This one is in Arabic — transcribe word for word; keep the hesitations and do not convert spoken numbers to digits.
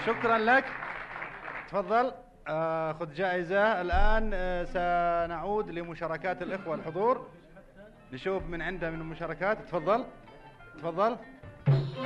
شكرا لك. تفضل آه خذ جائزة. الآن آه سنعود لمشاركات الإخوة الحضور، نشوف من عنده من المشاركات. تفضل تفضل.